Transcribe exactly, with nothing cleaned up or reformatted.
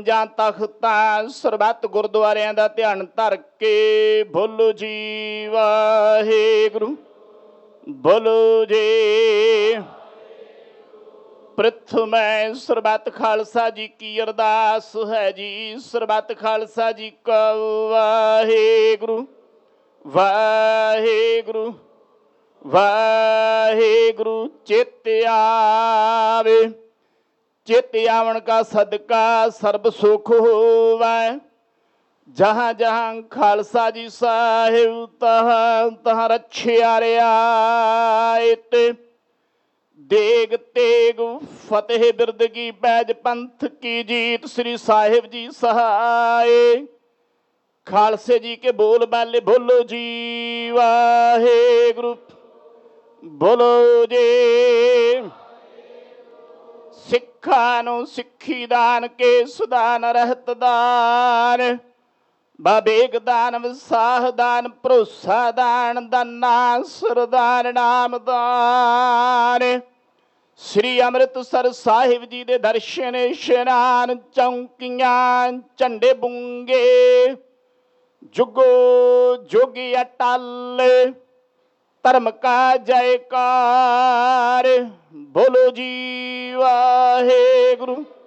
ਜਾਂ ਤਖਤਾਂ ਸਰਬੱਤ ਗੁਰਦੁਆਰਿਆਂ ਦਾ ਧਿਆਨ ਧਰ ਕੇ ਬੋਲੋ ਜੀ ਵਾਹਿਗੁਰੂ। ਬੋਲੋ ਜੀ। ਪ੍ਰਥਮੈ ਸਰਬੱਤ ਖਾਲਸਾ ਜੀ ਕੀ ਅਰਦਾਸ ਹੈ ਜੀ। ਸਰਬੱਤ ਖਾਲਸਾ ਜੀ ਕਾ ਵਾਹਿਗੁਰੂ ਵਾਹਿਗੁਰੂ ਵਾਹਿਗੁਰੂ। ਚਿਤ ਆਵੇ चित आवन का सदका सर्ब सुख होवै। जहाँ जहाँ खालसा जी साहिब तहाँ तहाँ रछिया रियायत। देग तेग फतेह बिरदगी बैज पंथ की जीत। श्री साहिब जी सहाय। खालसे जी के बोल बाले बोलो जी वाहेगुरु। बोलो जी। ਸਿੱਖਾਂ ਨੂੰ ਸਿੱਖੀ ਦਾਨ ਕੇ ਸੁਦਾਨ ਰਹਿਤ ਦਾਨ। ਬਾਬੇਗ ਦਾਨ ਵਿਸਾਹ ਦਾਨ ਭਰੋਸਾ ਦਾਨ ਦਾਨਾ ਸਰਦਾਨ ਨਾਮ ਦਾਨ। ਸ੍ਰੀ ਅੰਮ੍ਰਿਤਸਰ ਸਾਹਿਬ ਜੀ ਦੇ ਦਰਸ਼ਨ ਇਸ਼ਨਾਨ ਚੌਂਕੀਆਂ ਝੰਡੇ ਬੁੰਗੇ ਜੁਗੋ ਜੋਗੀ ਅਟਲ ਧਰਮ ਕਾ ਜੈਕਾਰ। बोलो जी वाहेगुरु।